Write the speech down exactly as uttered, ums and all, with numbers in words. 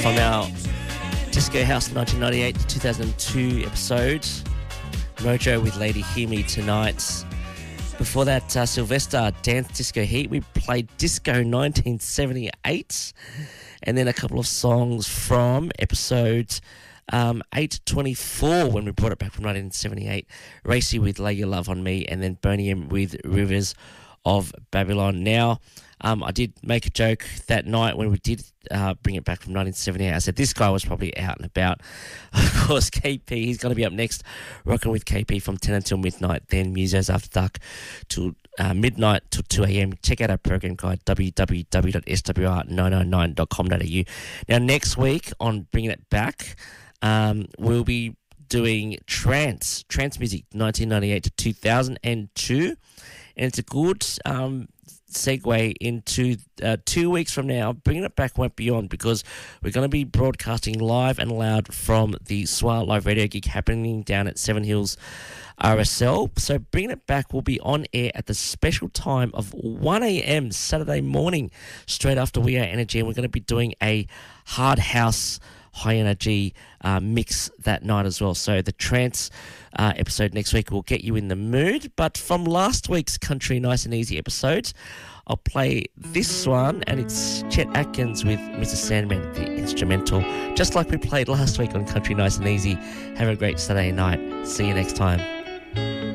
from our Disco House nineteen ninety-eight to two thousand two episode. Mojo with Lady Hear Me Tonight. Before that, uh, Sylvester, Dance Disco Heat. We played Disco nineteen seventy-eight. And then a couple of songs from episode um, eight twenty-four when we brought it back from nineteen seventy-eight. Racy with Lay Your Love on Me, and then Bonium with Rivers of Babylon. Now, um, I did make a joke that night when we did uh, bring it back from nineteen seventy-eight. I said this guy was probably out and about. Of course, K P, he's going to be up next, rocking with K P from ten until midnight. Then Musos After Dark till uh, midnight till two a.m. Check out our program guide, w w w dot s w r nine oh nine dot com dot a u. Now, next week on Bringing It Back, um, we'll be doing trance, trance music, nineteen ninety-eight to two thousand two. And it's a good um, segue into uh, two weeks from now. Bringing It Back won't be on because we're going to be broadcasting live and loud from the S W A live radio gig happening down at Seven Hills R S L. So Bringing It Back will be on air at the special time of one a.m. Saturday morning, straight after We Are Energy. And we're going to be doing a hard house high energy uh, mix that night as well. So the trance uh, episode next week will get you in the mood. But from last week's Country Nice and Easy episode, I'll play this one, and it's Chet Atkins with Mister Sandman, the instrumental, just like we played last week on Country Nice and Easy. Have a great Saturday night. See you next time.